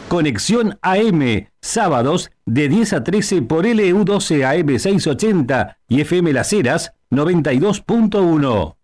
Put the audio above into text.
Conexión AM, sábados de 10 a 13 por LU12 AM 680 y FM Las Heras 92.1.